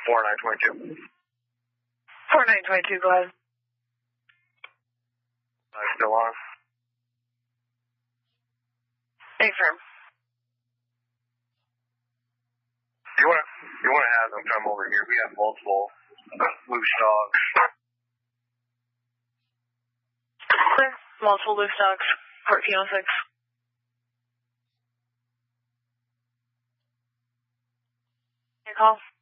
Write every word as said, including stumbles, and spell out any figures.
four nine two two. four nine two two, go ahead. Uh, still on. Affirm. You want to you want to have them come over here? We have multiple loose dogs. Clear. Multiple loose dogs. fourteen oh six. Your call.